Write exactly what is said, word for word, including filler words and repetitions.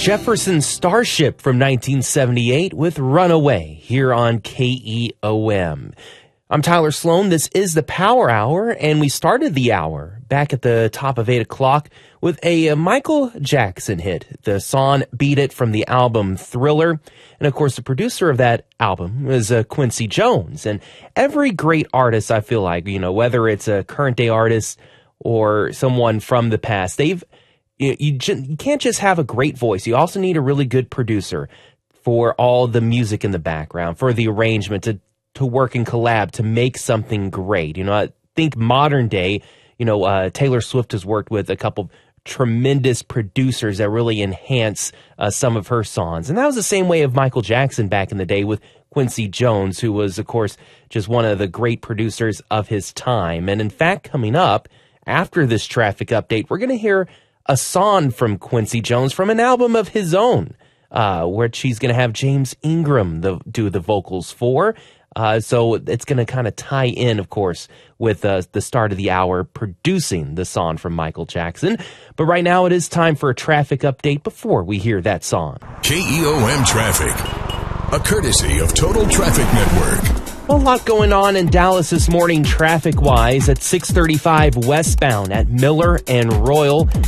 Jefferson Starship from nineteen seventy-eight with Runaway here on K E O M. I'm Tyler Sloan. This is the Power Hour, and we started the hour back at the top of eight o'clock with a Michael Jackson hit, the song Beat It from the album Thriller. And of course, the producer of that album was uh, Quincy Jones. And every great artist, I feel like, you know, whether it's a current day artist or someone from the past, they've You, you, ju- you can't just have a great voice. You also need a really good producer for all the music in the background, for the arrangement, to, to work and collab, to make something great. You know, I think modern day, you know, uh, Taylor Swift has worked with a couple tremendous producers that really enhance uh, some of her songs. And that was the same way of Michael Jackson back in the day with Quincy Jones, who was, of course, just one of the great producers of his time. And in fact, coming up after this traffic update, we're going to hear a song from Quincy Jones from an album of his own, uh, where she's going to have James Ingram the, do the vocals for. Uh, so it's going to kind of tie in, of course, with uh, the start of the hour producing the song from Michael Jackson. But right now it is time for a traffic update before we hear that song. K E O M Traffic, a courtesy of Total Traffic Network. A lot going on in Dallas this morning traffic-wise at six thirty-five westbound at Miller and Royal.